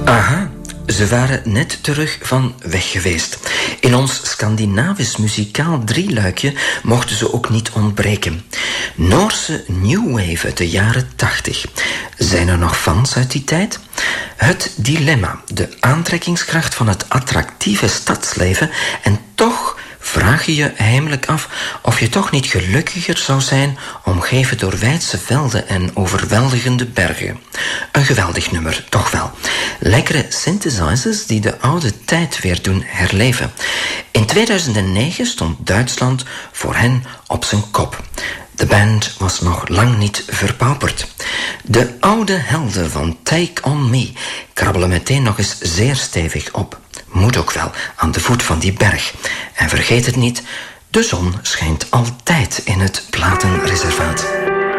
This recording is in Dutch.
Aha, ze waren net terug van weg geweest. In ons Scandinavisch muzikaal drieluikje mochten ze ook niet ontbreken. Noorse New Wave uit de jaren 80. Zijn er nog fans uit die tijd? Het dilemma, de aantrekkingskracht van het attractieve stadsleven en toch vraag je je heimelijk af of je toch niet gelukkiger zou zijn omgeven door wijdse velden en overweldigende bergen. Een geweldig nummer, toch wel. Lekkere synthesizers die de oude tijd weer doen herleven. In 2009 stond Duitsland voor hen op zijn kop. De band was nog lang niet verpauperd. De oude helden van Take On Me krabbelen meteen nog eens zeer stevig op. Moet ook wel, aan de voet van die berg. En vergeet het niet, de zon schijnt altijd in het platenreservaat.